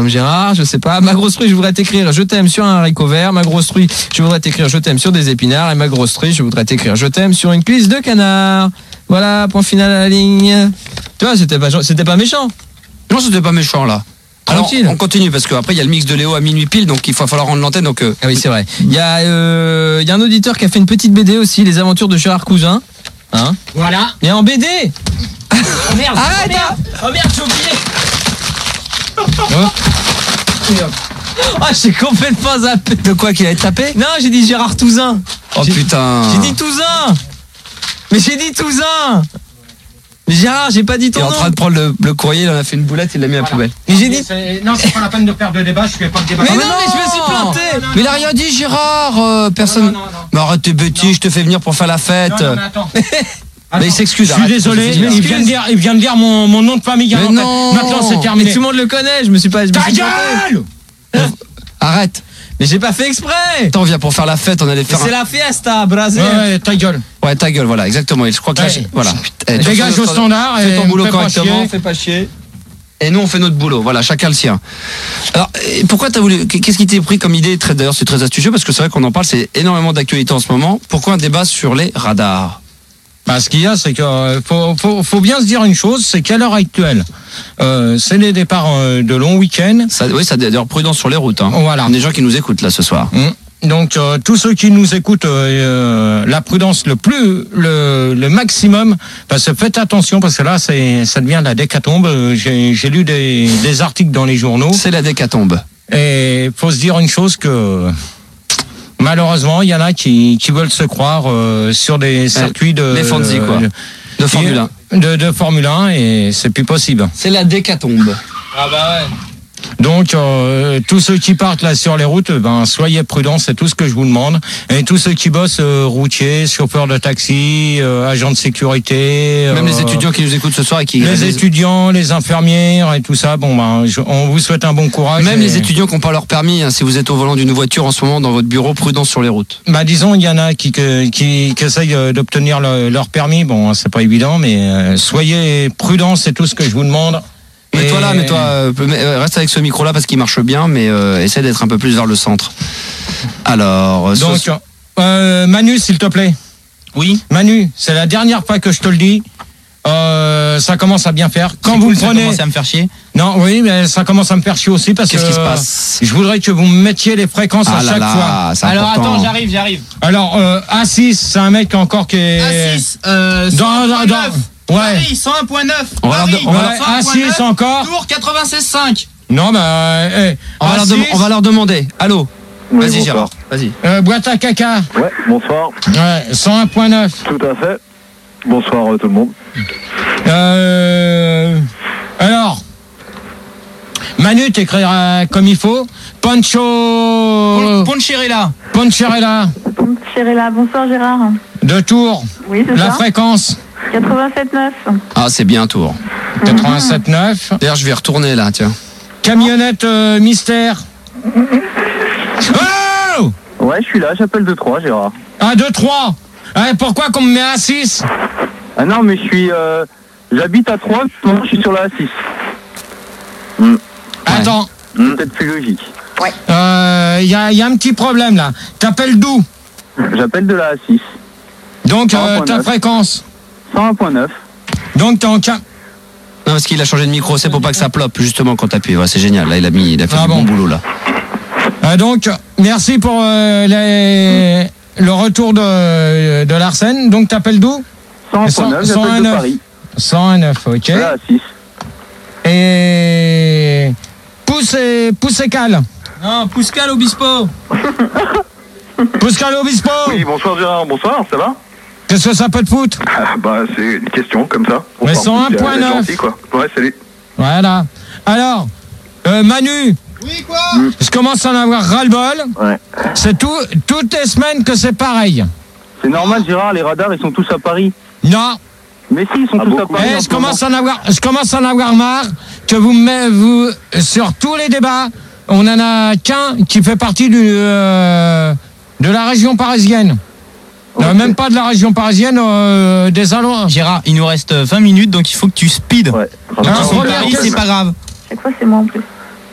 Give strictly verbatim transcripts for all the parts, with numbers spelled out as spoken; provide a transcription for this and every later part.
Gérard, je sais pas. Ma grosse truie, je voudrais t'écrire je t'aime sur un haricot vert. Ma grosse truie, je voudrais t'écrire je t'aime sur des épinards. Et ma grosse truie, je voudrais t'écrire je t'aime sur une cuisse de canard. Voilà, point final à la ligne. Tu vois, c'était pas, c'était pas méchant. Non, c'était pas méchant là. Alors, Tranquille. on continue parce qu'après il y a le mix de Léo à minuit pile, donc il va falloir rendre l'antenne. Donc euh... ah oui, c'est vrai. Il y a, euh, il y a un auditeur qui a fait une petite B D aussi, les aventures de Gérard Cousin. Hein? Voilà. Mais en B D. Oh merde. Arrête, oh merde. Oh merde, j'ai oublié. Oh. Ah, j'ai complètement zappé. De quoi qu'il a été tapé? Non, j'ai dit Gérard Touzin. Oh j'ai, putain. J'ai dit Touzin. Mais j'ai dit Touzin. Mais Gérard, j'ai pas dit ton Il est nom. en train de prendre le, le courrier, il en a fait une boulette, il l'a mis à la poubelle. Mais j'ai dit. C'est... Non, c'est pas la peine de faire de débat, je fais pas de débat. Mais non, mais je me suis planté. Non, non, Mais il a rien dit, Gérard. Euh, personne. Non, non, non, non. Mais arrête tes bêtises, je te fais venir pour faire la fête. Non, non, mais attends. Mais il s'excuse. Je suis arrête, désolé, je te fais il vient de dire, il vient de dire mon, mon nom de famille. Mais en fait. non. Maintenant c'est Mais terminé. tout le monde le connaît, je me suis pas. Je me Ta suis planté. gueule. Arrête. Mais j'ai pas fait exprès. Attends, on vient pour faire la fête, on allait Mais faire. c'est un... la fiesta, Brésil. Ouais, ouais, ta gueule. Ouais, ta gueule, voilà, exactement. Je crois que là, Ouais. j'ai- voilà. Eh, tu Dégage fais au notre- standard Fais et ton boulot fais pas correctement, chier. fais pas chier. Et nous, on fait notre boulot. Voilà, chacun le sien. Alors, et pourquoi t'as voulu, qu'est-ce qui t'est pris comme idée? Très, d'ailleurs, c'est très astucieux parce que c'est vrai qu'on en parle, c'est énormément d'actualité en ce moment. Pourquoi un débat sur les radars? Bah, ce qu'il y a, c'est qu'il faut, faut, faut bien se dire une chose, c'est qu'à l'heure actuelle, euh, c'est les départs euh, de longs week-ends. Ça, oui, ça d'ailleurs prudence sur les routes. Hein. Voilà. Des gens qui nous écoutent là ce soir. Mmh. Donc euh, tous ceux qui nous écoutent, euh, la prudence le plus, le, le maximum, parce que faites attention parce que là, c'est, ça devient la décatombe. J'ai, j'ai lu des, des articles dans les journaux. C'est la décatombe. Et faut se dire une chose que malheureusement, il y en a qui, qui veulent se croire euh, sur des circuits de les Fonzie, quoi. De Formule un. De, de Formule un et c'est plus possible. C'est la décatombe. Ah bah ouais. Donc euh, tous ceux qui partent là sur les routes, ben soyez prudents, c'est tout ce que je vous demande. Et tous ceux qui bossent euh, routiers, chauffeurs de taxi, euh, agents de sécurité, Même euh, les étudiants qui nous écoutent ce soir et qui les réalisent- étudiants, les infirmières et tout ça. Bon ben, je- on vous souhaite un bon courage. Même et- les étudiants qui n'ont pas leur permis, hein, si vous êtes au volant d'une voiture en ce moment dans votre bureau, prudence sur les routes. Bah disons, il y en a qui que- qui, qui essayent euh, d'obtenir le- leur permis. Bon, c'est pas évident, mais euh, soyez prudents, c'est tout ce que je vous demande. Mets-toi Et- là, mets-toi, euh, mais, euh, reste avec ce micro-là parce qu'il marche bien, mais euh, essaie d'être un peu plus vers le centre. Alors, euh, Donc, so- euh, Manu, s'il te plaît. Oui. Manu, c'est la dernière fois que je te le dis. Euh, ça commence à bien faire. Quand C'est vous cool, me ça prenez, commence à me faire chier. non, oui, mais ça commence à me faire chier aussi parce qu'est-ce que qui se passe? je voudrais que vous me mettiez les fréquences Ah à là chaque là, fois. c'est Alors important. attends, j'arrive, j'arrive. Alors, euh, A six, c'est un mec encore qui est. A six, euh, Dans- dans- dans- Ouais. Paris, cent un virgule neuf. On va leur Paris, de- on va Ouais, cent un A virgule neuf. six encore. Tours quatre-vingt-seize virgule cinq. Non, bah, euh, on, va A leur six, dem- on va leur demander. Allô? Oui, Vas-y, bonsoir. Gérard. Vas-y. euh, boîte à caca. Ouais, bonsoir. Ouais, cent un virgule neuf. Tout à fait. Bonsoir euh, tout le monde. Euh, alors, Manu, t'écriras comme il faut. Pancho. Poncherella. Poncherella. Chéréla, bonsoir Gérard. De Tours. Oui, c'est La ça. fréquence. quatre-vingt-sept neuf. Ah, c'est bien Tours. quatre-vingt-sept neuf. D'ailleurs, je vais retourner là, tiens. Camionnette euh, mystère. Oh Ouais, je suis là, j'appelle de trois, Gérard. un, deux, trois. Ah, pourquoi qu'on me met à six? Ah non, mais je suis... Euh, j'habite à Troyes, je suis sur la A six. Hmm. Attends, Hmm. Peut-être plus logique. il euh, y, a, y a un petit problème là. T'appelles d'où? J'appelle de la A six. Donc, cent un euh, virgule ta neuf. fréquence. cent un virgule neuf. Donc, t'es en cam... Non, parce qu'il a changé de micro, c'est pour pas que ça ploppe, justement, quand t'appuies. Ouais, c'est génial. Là, il a mis, il a fait Ah du bon bon. boulot, là. Euh, donc, merci pour euh, les- le retour de, de l'Arsène. Donc, t'appelles d'où? cent un virgule neuf, cent un j'appelle de neuf. Paris. cent un neuf, ok. De la A six. Et... Pousse et, pousse et cale. Non, Pouscal Obispo. Pascal Obispo. Oui, bonsoir Gérard, bonsoir, ça va? Qu'est-ce que ça peut te foutre? Ah, bah, c'est une question, comme ça. Mais Enfin, cent un c'est- virgule c'est neuf. gentil, quoi. Ouais, salut. Voilà. Alors, euh, Manu, Oui, quoi? je commence à en avoir ras-le-bol. Ouais. C'est tout, toutes les semaines que c'est pareil. C'est normal, Gérard, les radars, ils sont tous à Paris. Non. Mais si, ils sont Ah, tous à beaucoup. Paris. Eh, en je ce commence à moment. en avoir, je commence à en avoir marre que vous me mettez, vous, sur tous les débats, on en a qu'un qui fait partie du, euh, de la région parisienne. Ok. Euh, même pas de la région parisienne, euh, des allons. Gérard, il nous reste vingt minutes, donc il faut que tu speed. Ouais. Ah, Donc, ils sont première Paris, question. c'est pas grave. Chaque fois, c'est moi en plus.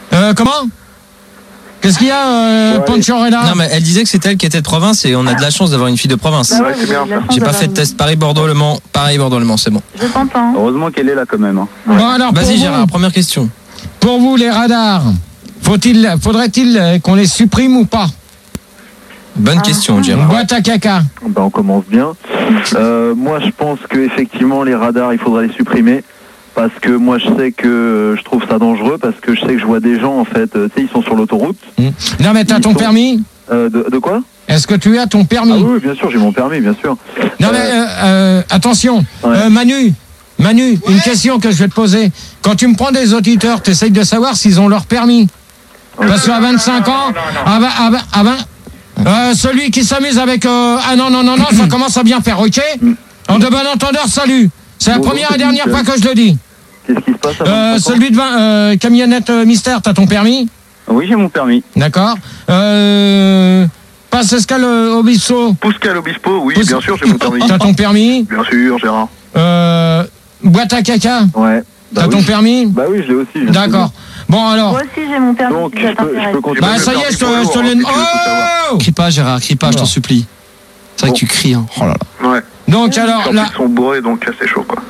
Euh, comment? Qu'est-ce qu'il y a, euh, Ouais, Ponchorella? Non, mais elle disait que c'était elle qui était de province et on a de la chance d'avoir une fille de province. Bah Ouais, c'est bien, j'ai la ça. chance J'ai pas d'avoir fait de une- test Paris-Bordeaux-Le Mans. Paris-Bordeaux-Le Mans, c'est bon. Je t'entends. Heureusement qu'elle est là quand même. Hein. Bon, alors, pour Vas-y, vous, Gérard, première question. pour vous, les radars, faut-il, faudrait-il euh, qu'on les supprime ou pas? Bonne Ah. question, Une Gérard. boîte à caca. Ben, on commence bien. Euh, moi, je pense que effectivement les radars, il faudrait les supprimer. Parce que moi, je sais que euh, je trouve ça dangereux. Parce que je sais que je vois des gens, en fait, euh, tu sais, ils sont sur l'autoroute. Non, mais t'as Ils ton sont- permis? Euh, de, de quoi? Est-ce que tu as ton permis? Ah oui, bien sûr, j'ai mon permis, bien sûr. Non, mais euh, euh, attention, Ouais. euh, Manu, Manu, une question que je vais te poser. Quand tu me prends des auditeurs, tu essayes de savoir s'ils ont leur permis. Parce qu'à vingt-cinq ans, à vingt, à vingt, à vingt, euh, celui qui s'amuse avec... euh, ah non, non, non, non, ça commence à bien faire, ok? En de bon entendeur, salut. C'est la Bonjour, première et c'est dernière fois Michel. que je le dis. Qu'est-ce qui se passe à Euh, vingt-cinq ans? celui de vingt, euh, camionnette euh, mystère, t'as ton permis? Oui, j'ai mon permis. D'accord. Euh, passe escale euh, Obispo, Pascal Obispo, oui, Pousse- bien sûr, j'ai mon permis. t'as ton permis? Bien sûr, Gérard. Euh, boîte à caca, Ouais. Bah t'as oui, ton je- permis? Bah oui, je l'ai aussi. je D'accord. Bon alors, Moi aussi, j'ai mon permis. Donc, si ça je peux, je t'intéresse. peux continuer. bah le ça y est, permis je te, pour je te lourd, l'ai... hein, si tu veux tout savoir. Oh Crie pas, Gérard, crie pas, je t'en Non. supplie. C'est vrai que tu cries, hein. Oh là là. Ouais. Donc alors, En là... plus, ils sont bourrés, donc là, c'est chaud, quoi.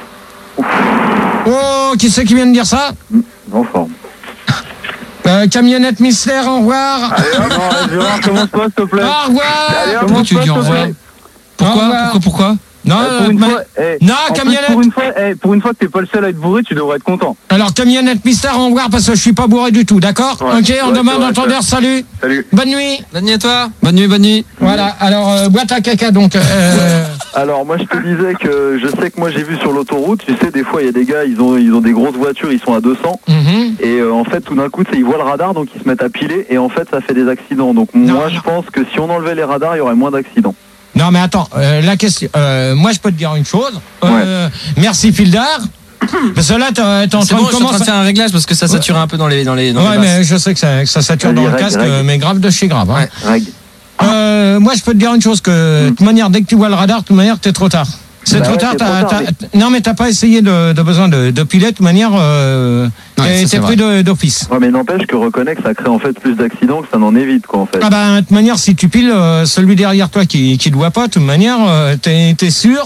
Oh, qui c'est qui vient de dire ça? En forme. euh, Camionnette mystère, au revoir. Allez, hop, non, Gérard, commence pas, s'il te plaît. Au revoir. Allez, hop, Pourquoi commence tu pas, dis s'il au te revoir? plaît. Au Pourquoi revoir. Pourquoi Pourquoi Non, Eh, pour euh, une ma- fois, eh, non, en plus, camionnette. pour une fois, eh, pour une fois que t'es pas le seul à être bourré, tu devrais être content. Alors camionnette mystère, au revoir parce que je suis pas bourré du tout, d'accord? Ouais. Ok, on Ouais, demande c'est vrai, entendeur, salut. Salut. Bonne nuit. Bonne nuit à toi. Bonne nuit, bonne nuit. Voilà, alors euh, boîte à caca donc. Euh, Alors moi je te disais que je sais que moi j'ai vu sur l'autoroute, tu sais des fois il y a des gars, ils ont ils ont des grosses voitures, ils sont à deux cents mhm. et euh, en fait tout d'un coup tu sais, ils voient le radar donc ils se mettent à piler et en fait ça fait des accidents. Donc Non, moi non. je pense que si on enlevait les radars, il y aurait moins d'accidents. Non mais attends, euh, la question. euh, moi je peux te dire une chose. Euh, Merci Fildar. Parce que là t'es t'es en C'est train bon, de je suis en train de commencer. faire un réglage parce que ça sature un peu dans les dans les dans les Ouais, basses. mais je sais que ça, que ça sature Vas-y, dans le règle, casque, règle. euh, mais grave de chez grave. Hein. Ouais. Règle. Euh, moi, je peux te dire une chose que, de toute manière, dès que tu vois le radar, de toute manière, t'es trop tard. C'est Bah trop ouais, tard. c'est t'as- trop tard, t'as- Non, mais t'as pas essayé de, de besoin de, de piler. De toute manière, euh, Ouais, t'es ça, c'est t'es pris de- d'office. Ouais mais n'empêche que reconnais que ça crée en fait plus d'accidents que ça n'en évite quoi en fait. Ah ben, de toute manière, si tu piles euh, celui derrière toi qui qui ne voit pas, de toute manière, euh, t'es t'es sûr.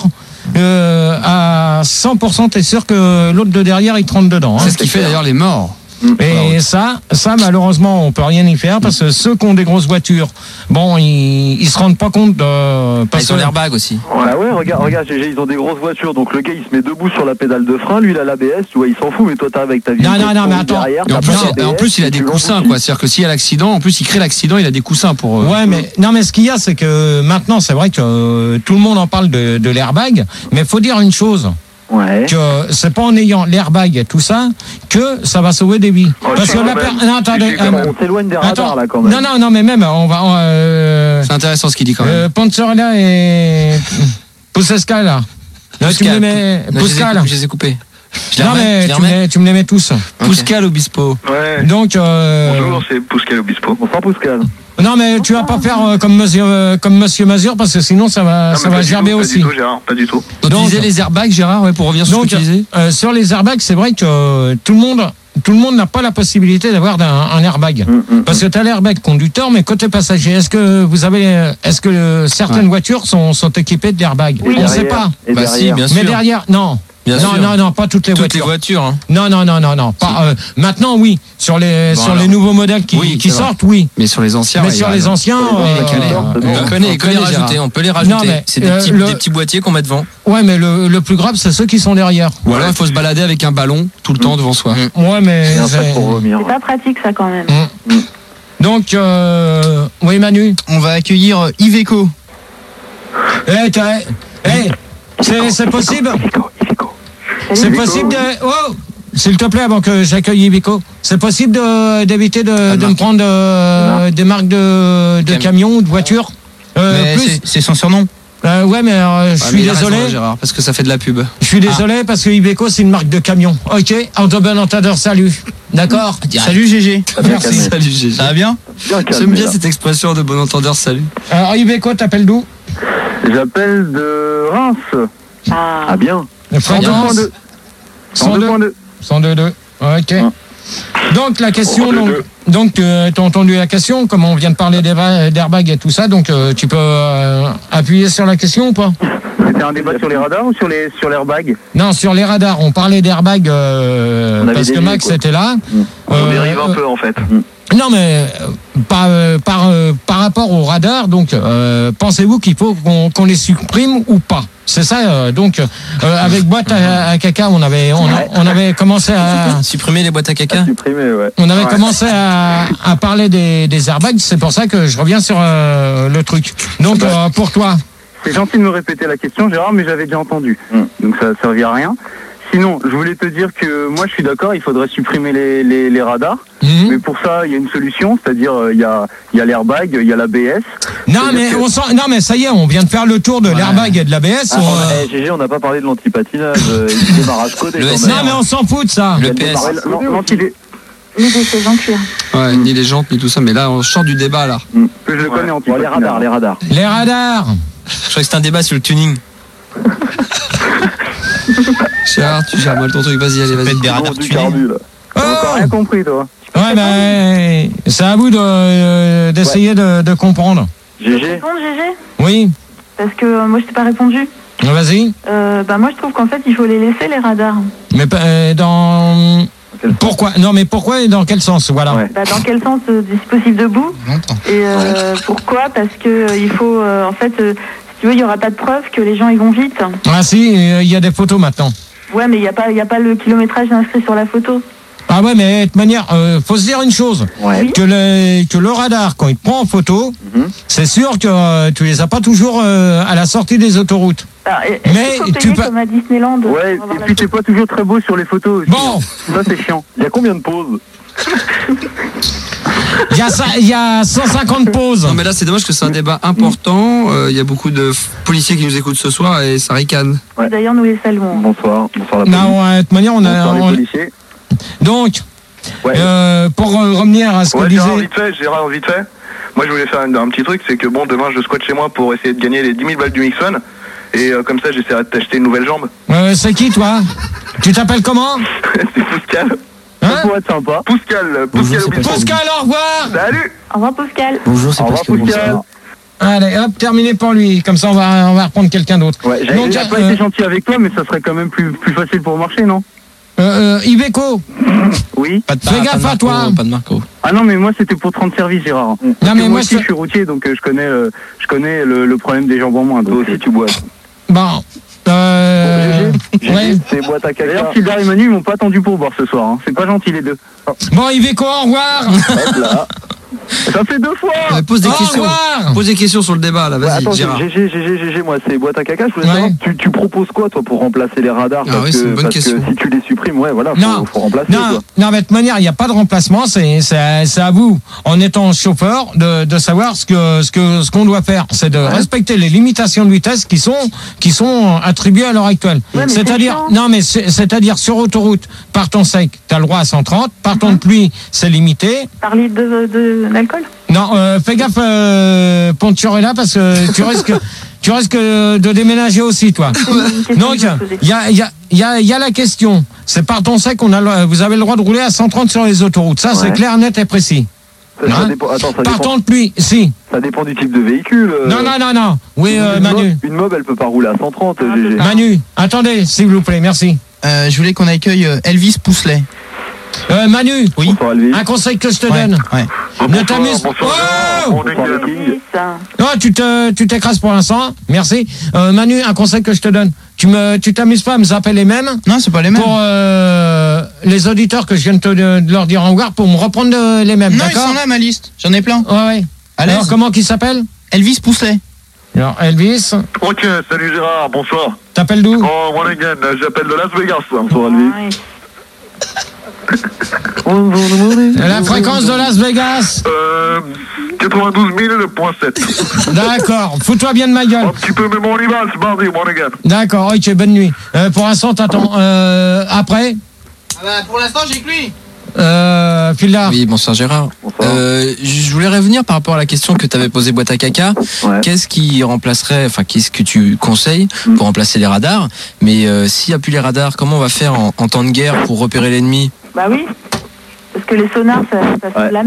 Euh, à cent pour cent, t'es sûr que l'autre de derrière, il te rentre dedans. Hein. C'est ce qui fait d'ailleurs les morts. Et ça, ça malheureusement, on peut rien y faire parce que ceux qui ont des grosses voitures, bon, ils, ils se rendent pas compte de. Ah, Parce ils ont que- l'airbag aussi. Bah ouais, regarde, regarde, G G, ils ont des grosses voitures, donc le gars il se met debout sur la pédale de frein, lui il a l'A B S, tu vois, il s'en fout, mais toi t'arrives avec ta vie. Non, non, non, mais attends. Derrière, Et en t'as plus, pas il- et en d'A B S, plus, il a des tu coussins, l'enfonces. quoi. C'est-à-dire que s'il y a l'accident, en plus, il crée l'accident, il a des coussins pour. euh, Ouais, mais non, mais ce qu'il y a, c'est que maintenant, c'est vrai que euh, tout le monde en parle de, de l'airbag, mais faut dire une chose, Ouais. que c'est pas en ayant l'airbag et tout ça que ça va sauver des vies. Oh, Parce je que sais la quand per- même. non, attendez, Je sais comment euh, on s'éloigne des radars attends, là quand même. non, non, non, mais même, on va, on, euh, C'est intéressant ce qu'il dit quand même. euh, Ponzorella et Poussesca là. Là, tu me les mets, Non, je les ai Pouska, coupés, là. je les ai coupés. Je les Non, remets, mais je les tu me, remets. les, tu me les mets tous. Pascal Obispo. Ouais. Donc, euh, Bonjour, c'est Pascal Obispo. Bonsoir Pascal. non, mais tu vas pas faire euh, comme monsieur, euh, comme monsieur Mazur parce que sinon ça va, ça va gerber aussi. Gérard, pas du tout. Donc, tu donc- disais les airbags, Gérard, ouais, pour revenir sur ce Donc, que tu disais. euh, sur les airbags, c'est vrai que euh, tout le monde, tout le monde n'a pas la possibilité d'avoir un, un airbag. Mm, mm, Parce que tu as l'airbag conducteur, mais côté passager, est-ce que vous avez, euh, est-ce que euh, certaines Ouais. voitures sont, sont équipées d'airbag Et On ne sait derrière, pas. Et Bah si, derrière. bien Mais sûr. derrière, non. Bien non, sûr. non, non, pas toutes les Toutes les voitures. voitures. Hein. Non, non, non, non, non. Pas, euh, maintenant, oui. Sur les, Bon, sur alors. les nouveaux modèles qui, Oui, qui c'est vrai. sortent, oui. Mais sur les anciens. Mais ouais, sur il y a les raison. anciens, Sur les euh, anciens, c'est bon. euh, C'est bon. On On peut, connaît, on il peut les connaît, rajouter, Gérard. on peut les Non, rajouter. mais, C'est des, euh, petits, le- des petits boîtiers qu'on met devant. ouais, mais le, le plus grave, c'est ceux qui sont derrière. Ou alors il faut se balader avec un ballon tout le temps devant soi. Mm. Ouais, mais. Et un c'est- sac pour vomir. C'est pas pratique ça quand même. Donc, euh, oui, Manu. On va accueillir Iveco. Eh, t'as- eh, c'est c'est possible. C'est possible de. Oh, s'il te plaît, avant que j'accueille Iveco, c'est possible de- d'éviter de, de me prendre euh, des marques de, de Cam- camions ou de voitures. Euh, Mais plus. c'est- c'est son surnom. Euh, ouais, mais euh, je Ah, suis mais il a désolé. raison, Gérard, parce que ça fait de la pub. Je suis désolé parce que Iveco c'est une marque de camion. Ok, en de bon entendeur, salut. D'accord. Salut G G. Merci. Salut Gégé. Ça va bien? Bien calmé, J'aime bien là. cette expression de bon entendeur, salut. Alors Iveco, t'appelles d'où? J'appelle de Reims. Ah, Ah bien. Fréquence cent deux point deux. cent deux. cent deux point deux. cent deux point deux. Ok. Donc la question, Entre les donc, deux. donc tu as entendu la question, comme on vient de parler d'airbag d'airbag et tout ça, donc euh, tu peux euh, appuyer sur la question ou pas? C'était un débat sur les radars ou sur les sur l'airbag? Non, sur les radars, on parlait d'airbag euh, On avait parce que des Max lignes, était là. On Euh, dérive un euh, peu en fait. Non, mais euh, par, euh, par, euh, par rapport aux radars, donc, euh, pensez-vous qu'il faut qu'on qu'on les supprime ou pas? C'est ça, euh, donc, euh, avec boîte à, à caca, on avait, on, a- on avait commencé à, Supprimer les boîtes à caca. Supprimé, ouais. on avait Ouais. commencé à, à parler des, des airbags. C'est pour ça que je reviens sur euh, le truc. Donc, euh, pour toi, C'est gentil de me répéter la question, Gérard, mais j'avais déjà entendu. Mm. Donc ça ne servit à rien. Sinon, je voulais te dire que moi je suis d'accord, il faudrait supprimer les, les, les radars. mhm. Mais pour ça, il y a une solution, c'est-à-dire euh, il y a, il y a l'airbag, il y a l'A B S. non, c'est-à-dire mais que- on sent, non, mais ça y est, on vient de faire le tour de Ouais. l'airbag et de l'A B S. Ah, on, on a- euh, eh, G G, on n'a pas parlé de l'antipatinage. euh, Il y a démarrage codé Le quand S même. R. non, mais on s'en fout de ça. Le Il y a P S. démarrage Non, codé non, aussi. qu'il est- Ni des sièges en cuir. Ouais, ni les jantes, ni tout ça. Mais là, on sort du débat, là. que je le connais en Bon, les radars, les radars. Les radars. Je crois que c'est un débat sur le tuning. Gérard, tu gères mal ton truc. Vas-y, allez, vas-y. Faites des Bon, radars du tunés. carbu, là. T'as encore Oh rien compris, toi. ouais, ben, c'est à vous de, euh, d'essayer de, de comprendre. Je G G, réponds, G G. Oui, Parce que euh, moi, je t'ai pas répondu. vas-y. Euh, bah, moi, je trouve qu'en fait, il faut les laisser, les radars. Mais euh, dans... quel sens? Pourquoi? Non, mais pourquoi et dans quel sens? Voilà. Ouais. Bah, dans quel sens euh, si possible debout. Longtemps. Et euh, pourquoi? Parce que euh, il faut, euh, en fait, euh, si tu veux, il y aura pas de preuve que les gens ils vont vite. Ah si, euh, il y a des photos maintenant. Ouais, mais il y a pas, il y a pas le kilométrage inscrit sur la photo. Ah ouais, mais de toute manière, euh, faut se dire une chose. Ouais. Que le, que le radar, quand il te prend en photo, Mhm. c'est sûr que euh, tu les as pas toujours euh, à la sortie des autoroutes. Ah, et- Mais est-ce qu'il faut tu payer peux- comme à Disneyland. Ouais, pour avoir et la puis t'es photo pas toujours très beau sur les photos aussi. Bon, Ça, c'est chiant. Il y a combien de pauses? il y a ça, il y a cent cinquante pauses. Non, mais là, c'est dommage que c'est un débat important. Euh, Il y a beaucoup de f- policiers qui nous écoutent ce soir et ça ricane. Ouais. D'ailleurs, nous les saluons. Bonsoir. Bonsoir la police. Non, ouais, de toute manière, on a, Bonsoir les on- policiers. donc, Ouais. euh, pour euh, revenir à ce que Ouais, disait. Gérard, vite fait, Gérard, vite fait. Moi, je voulais faire un, un petit truc, c'est que bon, demain, je squatte chez moi pour essayer de gagner les dix mille balles du Mixon. Et euh, comme ça, j'essaierai de t'acheter une nouvelle jambe. Euh, c'est qui toi? Tu t'appelles comment? c'est Pouscal. Hein? Ça pourrait être sympa. Pouscal, Pouscal c'est Obispo. Pascal, au revoir. Salut. Au revoir, Pascal. Bonjour, c'est Au revoir, Pascal. Pascal. bonsoir. Allez, hop, terminé pour lui. Comme ça, on va, on va reprendre quelqu'un d'autre. Ouais, j'ai- Donc, J'ai pas euh, été gentil avec toi, mais ça serait quand même plus, plus facile pour marcher, non? euh, euh, Iveco, Oui. Pas de, Fais pas- gaffe pas de à toi. Marco, Pas de Marco. Ah non, mais moi c'était pour te rendre service, Gérard. Parce Non, que mais moi moi, aussi c'est- je suis routier, donc euh, je connais, euh, je connais le, le problème des jambes en moins. Toi Donc, aussi, tu bois. bon, euh, G G, ouais. c'est boîte à caca. D'ailleurs, Sylvain et Manu ils m'ont pas attendu pour boire ce soir. Hein. C'est pas gentil les deux. Bon, Iveco, au revoir. Hop là. Ça fait deux fois. Euh, pose des Au questions. revoir. Pose des questions sur le débat, là. Ouais, Vas-y, attends, Gérard. G G, G G, G G, moi c'est boîte à caca. Je voulais Ouais. savoir, tu, tu proposes quoi toi pour remplacer les radars? Ah Parce, oui, c'est une que, bonne parce question. que si tu les supprimes, ouais, voilà, faut, Non. faut remplacer. Non, quoi. non, mais de toute manière, il n'y a pas de remplacement. C'est, c'est, à- c'est à vous, en étant chauffeur, de, de savoir ce que, ce que, ce qu'on doit faire. C'est de respecter les limitations de vitesse qui sont, qui sont attribuées à l'heure actuelle. Ouais, mais c'est-à-dire, c'est chiant. non, mais c'est, c'est-à-dire sur autoroute, par temps sec, t'as le droit à cent trente. Par temps de pluie, c'est limité. Par litre de, de, d'alcool. Non, euh, fais gaffe, euh, Ponturella, parce que tu risques, tu risques de déménager aussi, toi. C'est une question Donc, que je me posais. il y a, il y, a, il y, a, il y a la question. C'est par temps sec, on a, le- vous avez le droit de rouler à cent trente sur les autoroutes. Ça, c'est Ouais. clair, net et précis. Ça, ça Hein dépend, attends, ça Par dépend, temps de pluie, si. ça dépend du type de véhicule. euh. Non, non, non, non. Oui, euh, une, Manu. mob, une mob, elle peut pas rouler à cent trente, Ah, G G. c'est ça. Manu, attendez, s'il vous plaît, merci. Euh, je voulais qu'on accueille euh, Elvis Pousselet. Euh, Manu, Oui. Bonsoir, Elvis. un conseil que je te Ouais, donne. ouais. Ne t'amuse pas. Bonsoir, Oh Gérard. Bonsoir, le King. Oui, ça. Non, tu te, tu t'écrases pour l'instant. Merci. Euh, Manu, un conseil que je te donne. Tu me, tu t'amuses pas à me zapper les mêmes Non, c'est pas les mêmes. pour euh, les auditeurs que je viens de, te, de leur dire au revoir pour me reprendre de- les mêmes. non, ils D'accord sont là, ma liste. J'en ai plein. Ouais, ouais. À Alors, l'aise. comment qu'il s'appelle? Elvis Pousselet. Alors, Elvis, Ok, salut Gérard, bonsoir. t'appelles d'où? Oh, one again, j'appelle de Las Vegas. Bonsoir, Elvis. Oui. La fréquence de Las Vegas. Euh, quatre-vingt-douze mille point sept. D'accord. Fous-toi bien de ma gueule. Un petit peu, mais bon, on y va, c'est mardi, one again. D'accord, ok, bonne nuit. Euh, pour l'instant, t'attends. Euh, après, Ah bah, pour l'instant, j'ai que lui. euh, Philard. Oui, bonsoir Gérard. Bonsoir. Euh, je voulais revenir par rapport à la question que tu avais posée boîte à caca. Ouais. Qu'est-ce qui remplacerait, enfin qu'est-ce que tu conseilles Mm. pour remplacer les radars? Mais euh, s'il n'y a plus les radars, comment on va faire en, en temps de guerre pour repérer l'ennemi? Bah oui. Parce que les sonars, ça, ça fait Ouais. de la